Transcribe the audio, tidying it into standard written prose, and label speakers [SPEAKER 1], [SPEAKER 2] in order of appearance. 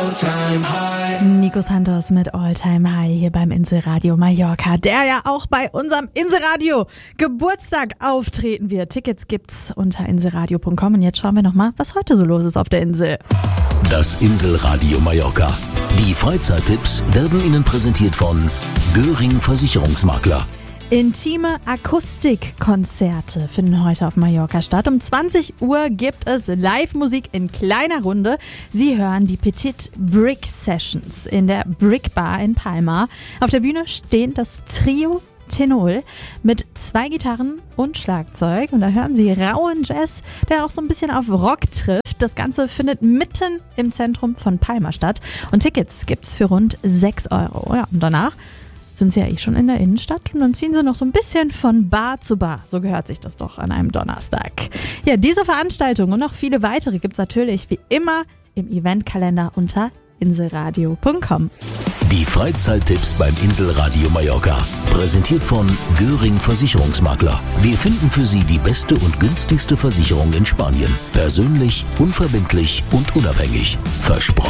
[SPEAKER 1] Nico Santos mit All Time High hier beim Inselradio Mallorca, der ja auch bei unserem Inselradio Geburtstag auftreten wird. Tickets gibt's unter inselradio.com und jetzt schauen wir nochmal, was heute so los ist auf der Insel.
[SPEAKER 2] Das Inselradio Mallorca. Die Freizeittipps werden Ihnen präsentiert von Göring Versicherungsmakler.
[SPEAKER 1] Intime Akustikkonzerte finden heute auf Mallorca statt. Um 20 Uhr gibt es Live-Musik in kleiner Runde. Sie hören die Petit Brick Sessions in der Brick Bar in Palma. Auf der Bühne stehen das Trio Tenol mit 2 Gitarren und Schlagzeug. Und da hören Sie rauen Jazz, der auch so ein bisschen auf Rock trifft. Das Ganze findet mitten im Zentrum von Palma statt. Und Tickets gibt's für rund 6 Euro. Ja, und danach sind sie ja schon in der Innenstadt und dann ziehen sie noch so ein bisschen von Bar zu Bar. So gehört sich das doch an einem Donnerstag. Ja, diese Veranstaltung und noch viele weitere gibt's natürlich wie immer im Eventkalender unter inselradio.com.
[SPEAKER 2] Die Freizeittipps beim Inselradio Mallorca. Präsentiert von Göring Versicherungsmakler. Wir finden für Sie die beste und günstigste Versicherung in Spanien. Persönlich, unverbindlich und unabhängig. Versprochen.